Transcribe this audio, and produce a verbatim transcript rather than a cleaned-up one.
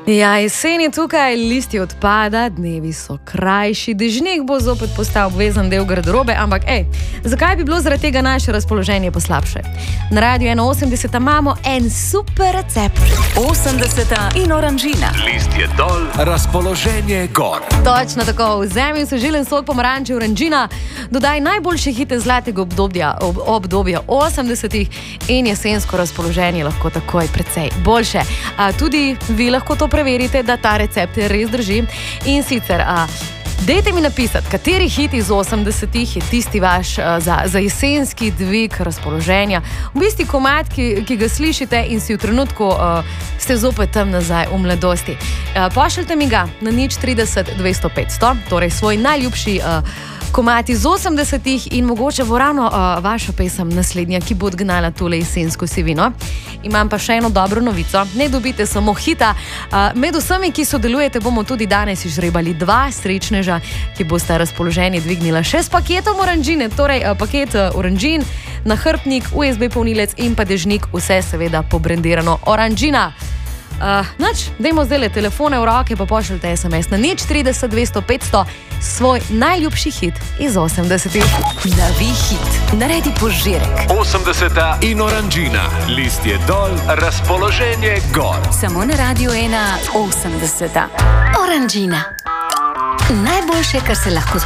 Ja, jesen je tukaj, listi odpada, dnevi so krajši, dežnik bo zopet postal obvezen del garderobe, ampak ej, zakaj bi bilo zaradi tega naše razpoloženje poslabše? Na Radiu ena osemdeset imamo en super recept. osemdeseta in oranžina. List je dol, razpoloženje gor. Točno tako, vzemi sežilen sok pomaranče oranžina, dodaj najboljše hite zlatega obdobja, ob, obdobja osemdesetih in jesensko razpoloženje lahko takoj precej boljše. A, tudi vi lahko to preverite, da ta recept res drži. In sicer, a, dejte mi napisati, kateri hit iz osemdesetih je tisti vaš a, za, za jesenski dvig razpoloženja. V bistvu komad, ki, ki ga slišite in si v trenutku a, ste zopet tam nazaj v mladosti. A, pošljite mi ga na nič trideset dvesto petsto, torej svoj najljubši a, komad iz osemdesetih in mogoče bo ravno uh, vaša pesem naslednja, ki bo odgnala tole jesensko sivino. Imam pa še eno dobro novico. Ne dobite samo hita. Uh, med vsemi, ki sodelujete, bomo tudi danes izžrebali dva srečneža, ki bosta razpoloženje dvignila še s paketom oranžine. Torej, uh, paket uh, oranžin, nahrbtnik, U S B polnilec in pa dežnik, vse seveda pobrendirano oranžina. Uh, nač, dajmo zdaj le telefone v roke, pa pošljite S M S na nič trideset dvesto petsto, svoj najljubši hit iz osemdesetih. Navi hit, naredi požirek. osemdeseta in oranžina, list je dol, razpoloženje gor. Samo na Radiu ena osemdeseta. Oranžina. Najboljše, kar se lahko